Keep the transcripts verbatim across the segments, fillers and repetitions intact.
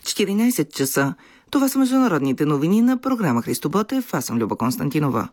четиринайсет часа. Това са международните новини на програма Христо Ботев. Аз съм Люба Константинова.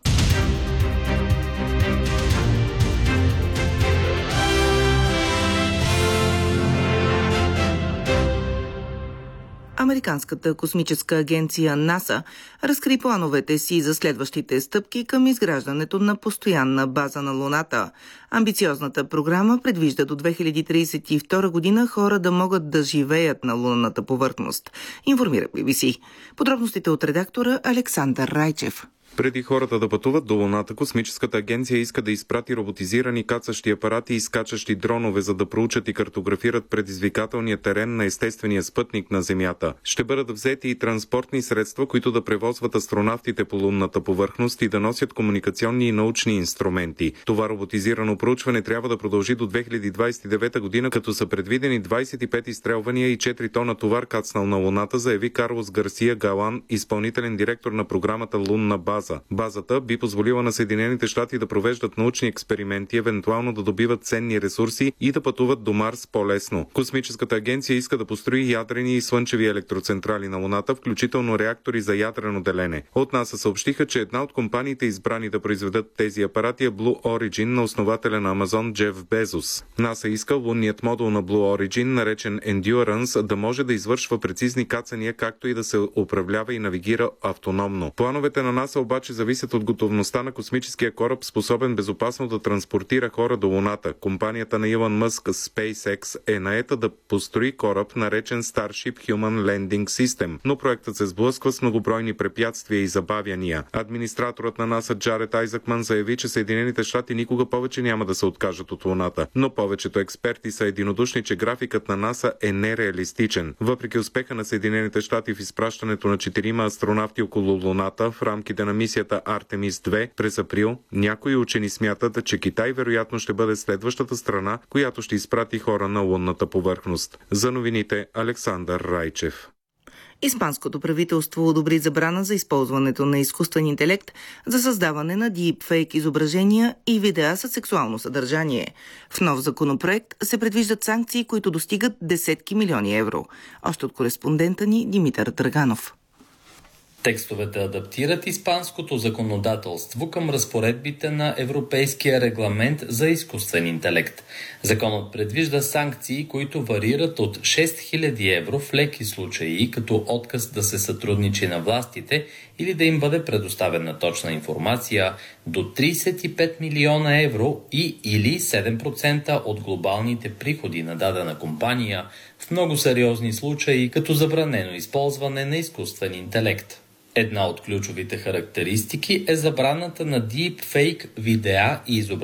Американската космическа агенция НАСА разкри плановете си за следващите стъпки към изграждането на постоянна база на Луната. Амбициозната програма предвижда до две хиляди трийсет и втора година хора да могат да живеят на лунната повърхност, информира Би Би Си. Подробностите от редактора Александър Райчев. Преди хората да пътуват до Луната, космическата агенция иска да изпрати роботизирани кацащи апарати и скачащи дронове, за да проучат и картографират предизвикателния терен на естествения спътник на Земята. Ще бъдат взети и транспортни средства, които да превозват астронавтите по лунната повърхност и да носят комуникационни и научни инструменти. Това роботизирано проучване трябва да продължи до две хиляди двайсет и девета година, като са предвидени двайсет и пет изстрелвания и четири тона товар кацнал на Луната, заяви Карлос Гарсия Галан, изпълнителен директор на програмата Лунна база. Базата би позволила на Съединените щати да провеждат научни експерименти, евентуално да добиват ценни ресурси и да пътуват до Марс по-лесно. Космическата агенция иска да построи ядрени и слънчеви електроцентрали на Луната, включително реактори за ядрено делене. От НАСА съобщиха, че една от компаниите, избрани да произведат тези апарати, е Blue Origin на основателя на Амазон Джеф Безос. НАСА иска лунният модул на Blue Origin, наречен Endurance, да може да извършва прецизни кацания, както и да се управлява и навигира автономно. Плановете на НАСА обаче зависят от готовността на космическия кораб, способен безопасно да транспортира хора до Луната. Компанията на Илон Мъск SpaceX е наета да построи кораб, наречен Starship Human Landing System, но проектът се сблъсква с многобройни препятствия и забавяния. Администраторът на НАСА Джаред Айзакман заяви, че Съединените щати никога повече няма да се откажат от Луната, но повечето експерти са единодушни, че графикът на НАСА е нереалистичен. Въпреки успеха на Съединените щати в изпращането на четирима астронавти около Луната в рамките на мисията Артемис две през април, някои учени смятат, че Китай вероятно ще бъде следващата страна, която ще изпрати хора на лунната повърхност. За новините Александър Райчев. Испанското правителство одобри забрана за използването на изкуствен интелект за създаване на дипфейк изображения и видеа със сексуално съдържание. В нов законопроект се предвиждат санкции, които достигат десетки милиони евро. Още от кореспондента ни Димитър Драганов. Текстовете адаптират испанското законодателство към разпоредбите на Европейския регламент за изкуствен интелект. Законът предвижда санкции, които варират от шест хиляди евро в леки случаи, като отказ да се сътрудничи на властите или да им бъде предоставена точна информация, до трийсет и пет милиона евро и или седем процента от глобалните приходи на дадена компания в много сериозни случаи, като забранено използване на изкуствен интелект. Една от ключовите характеристики е забраната на дипфейк видеа и изображения